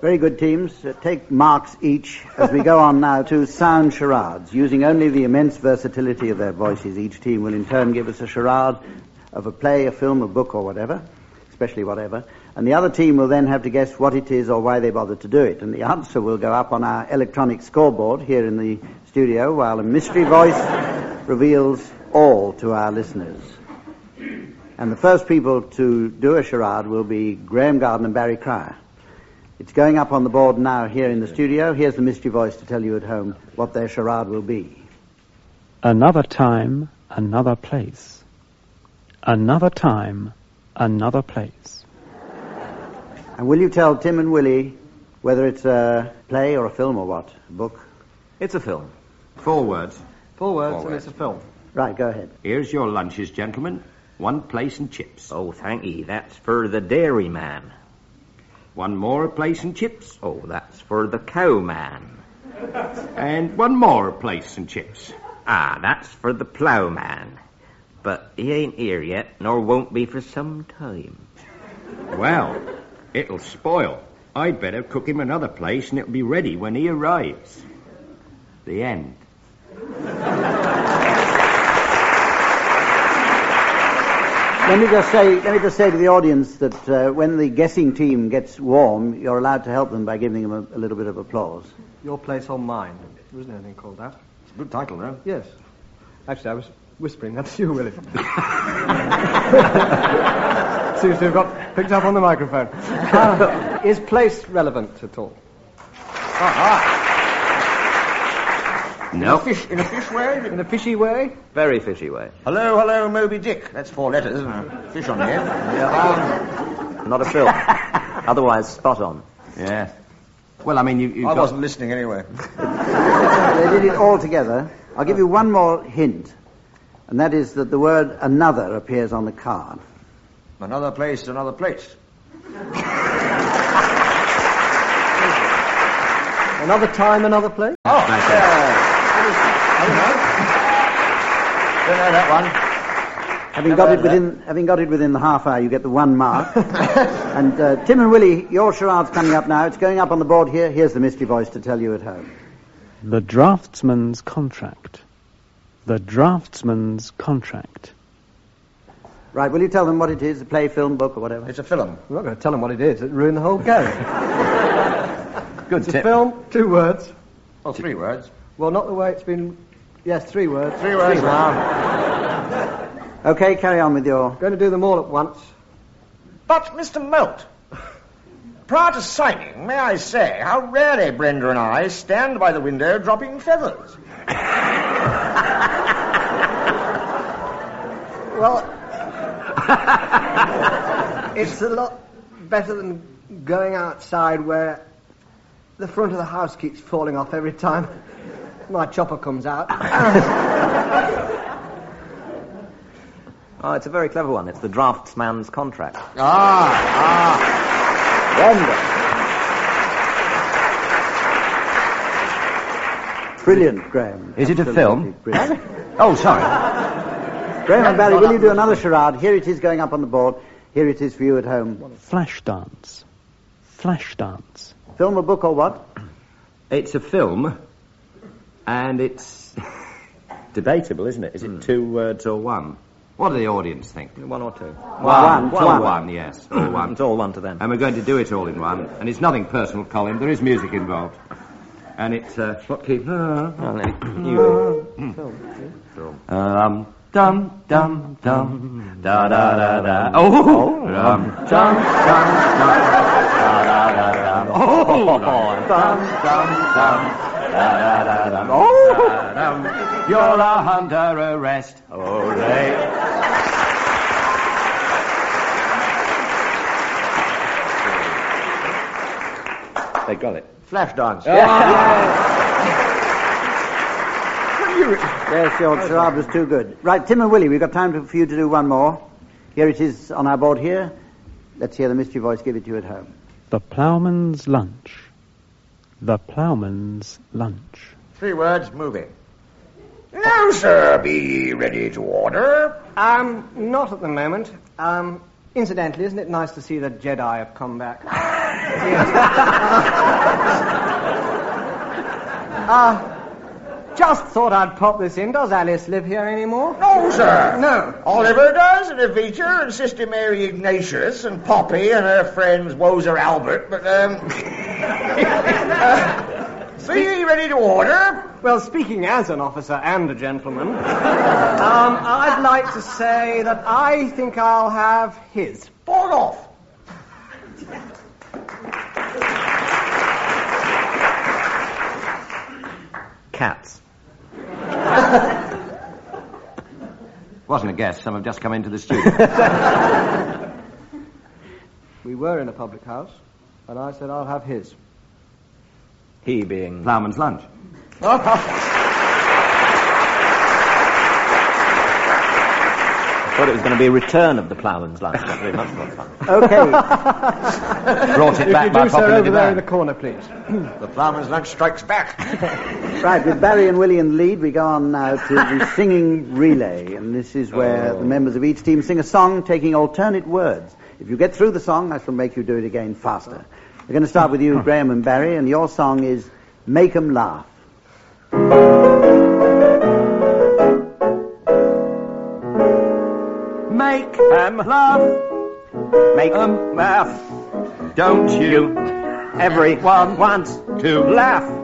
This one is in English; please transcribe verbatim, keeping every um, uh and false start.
Very good, teams. Uh, take marks each as we go on now to sound charades. Using only the immense versatility of their voices, each team will in turn give us a charade of a play, a film, a book, or whatever, especially whatever. And the other team will then have to guess what it is or why they bothered to do it. And the answer will go up on our electronic scoreboard here in the studio, while a mystery voice reveals all to our listeners. And the first people to do a charade will be Graham Garden and Barry Cryer. It's going up on the board now here in the studio. Here's the mystery voice to tell you at home what their charade will be. Another time, another place. Another time, another place. And will you tell Tim and Willie whether it's a play or a film or what? A book? It's a film. Four words. Four words, Four and words. it's a film. Right, go ahead. Here's your lunches, gentlemen. One place and chips. Oh, thank ye. That's for the dairyman. One more place and chips. Oh, that's for the cowman. And one more place and chips. Ah, that's for the ploughman. But he ain't here yet, nor won't be for some time. Well, it'll spoil. I'd better cook him another place and it'll be ready when he arrives. The end. Let me just say, let me just say to the audience that uh, when the guessing team gets warm, you're allowed to help them by giving them a, a little bit of applause. Your Place on Mine. There isn't anything called that. It's a good title, though. Yes. Actually, I was whispering. That's you, Willie. Seems to have got picked up on the microphone. Uh, is place relevant at all? Ah, no. In a fish, in a fish way? In a fishy way? Very fishy way. Hello, hello, Moby Dick. That's four letters, isn't it? Fish on the end. Yeah. Um, Not a film. Otherwise, spot on. Yeah. Well, I mean, you... you've I got... wasn't listening anyway. They did it all together. I'll give you one more hint, and that is that the word another appears on the card. Another place, another place. Another time, another place? Oh, yeah. I don't know. Don't know that one. Having Never got heard it of that. within, having got it within the half hour, you get the one mark. And uh, Tim and Willie, your charade's coming up now. It's going up on the board here. Here's the mystery voice to tell you at home. The draftsman's contract. The draftsman's contract. Right, will you tell them what it is? A play, film, book, or whatever? It's a film. I'm not going to tell them what it is. It'd ruin the whole game. Good It's a tip. film, two words. Oh, three words. Well, not the way it's been... Yes, three words. Three words now. Okay, carry on with your... Going to do them all at once. But, Mister Moult, prior to signing, may I say how rarely Brenda and I stand by the window dropping feathers. Well, it's a lot better than going outside where the front of the house keeps falling off every time my chopper comes out. Oh, it's a very clever one. It's the draftsman's contract. Ah, ah. Brilliant, Graham. Is it a Absolutely film? Brilliant. Oh, sorry. Graham and Barry, will you do another charade? Here it is going up on the board. Here it is for you at home. Flash dance. Flash dance. Film, a book, or what? It's a film, and it's debatable, isn't it? Is it two words or one? What do the audience think? One or two. One, One, one. one, yes. All one. It's all one to them. And we're going to do it all in one. And it's nothing personal, Colin. There is music involved. And it's, uh, what keep... Oh, no, you do. Um, dum, dum, dum, da, da, da, da. Oh! Dum, dum, dum, dum, da, da, da, da. Oh! Dum, dum, dum, da, da, da, dum. Oh! Dum. You're a under arrest. Hooray. They got it. Flash dance. Yes, your charade was too good. Right, Tim and Willie, we've got time for you to do one more. Here it is on our board here. Let's hear the mystery voice give it to you at home. The ploughman's lunch. The ploughman's lunch. Three words, moving. Now, sir, be ready to order. Um, not at the moment. Um, incidentally, isn't it nice to see the Jedi have come back? uh, just thought I'd pop this in. Does Alice live here anymore? No, sir. No. Oliver does, and Evita, and Sister Mary Ignatius, and Poppy, and her friends Wozer Albert, but, um... uh, so you ready to order? Well, speaking as an officer and a gentleman, um, I'd like to say that I think I'll have his. Fall off. Cats. Wasn't a guess. Some have just come into the studio. We were in a public house, and I said I'll have his. He being... Ploughman's Lunch. I thought it was going to be a return of the Ploughman's Lunch. Not very much more fun. Okay. Brought it If back you by do so popular over there in demand. the corner, please. The Ploughman's Lunch strikes back. Right, with Barry and Willie in the lead, we go on now to the singing relay, and this is where Oh. the members of each team sing a song taking alternate words. If you get through the song, I shall make you do it again faster. We're going to start with you, Graham and Barry, and your song is Make 'em Laugh. Make 'em laugh. Make 'em laugh. Don't you? Everyone wants to laugh.